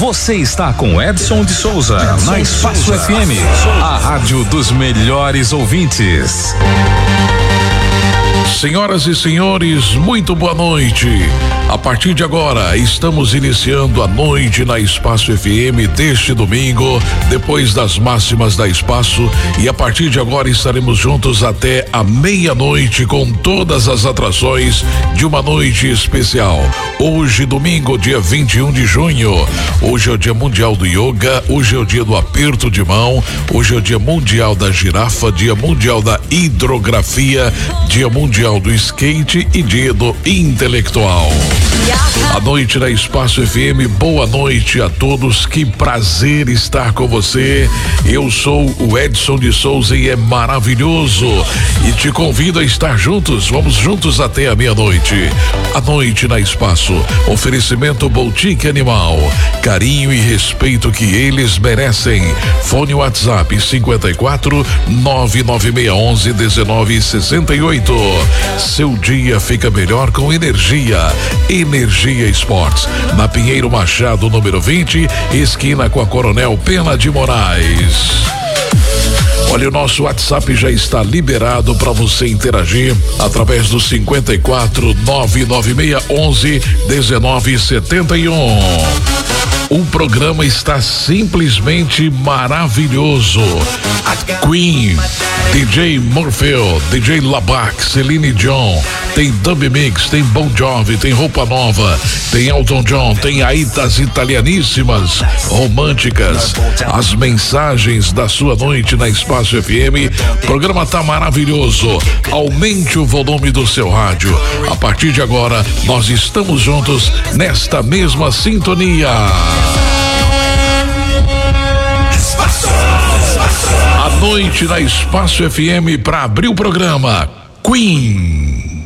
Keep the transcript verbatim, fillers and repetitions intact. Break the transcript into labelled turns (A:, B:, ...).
A: Você está com Edson de Souza, Edson na Espaço Souza. F M, a rádio dos melhores ouvintes.
B: Senhoras e senhores, muito boa noite. A partir de agora, estamos iniciando a noite na Espaço F M deste domingo, depois das máximas da Espaço, e a partir de agora estaremos juntos até a meia-noite com todas as atrações de uma noite especial. Hoje, domingo, dia vinte e um de junho. Hoje é o Dia Mundial do Yoga, hoje é o dia do aperto de mão, hoje é o Dia Mundial da Girafa, Dia Mundial da Hidrografia, Dia Mundial do Skate e Dia do Intelectual. A noite na Espaço F M, boa noite a todos, que prazer estar com você. Eu sou o Edson de Souza e é maravilhoso e te convido a estar juntos, vamos juntos até a meia-noite. A noite na Espaço, oferecimento Boutique Animal, carinho e respeito que eles merecem. Fone WhatsApp cinquenta e quatro, nove nove seis onze, dezenove sessenta e oito. Seu dia fica melhor com energia. Energia Esportes, na Pinheiro Machado, número vinte, esquina com a Coronel Pena de Moraes. Olha, o nosso WhatsApp já está liberado para você interagir através do cinquenta e quatro, nove nove seis onze, dezenove setenta e um. O programa está simplesmente maravilhoso. A Queen, D J Morfeu, D J Labac, Celine Dion, tem Dub Mix, tem Bon Jovi, tem Roupa Nova, tem Elton John, tem Aitas italianíssimas, românticas, as mensagens da sua noite na Espaço F M. O programa tá maravilhoso. Aumente o volume do seu rádio. A partir de agora, nós estamos juntos nesta mesma sintonia. A noite na Espaço F M para abrir o programa, Queen.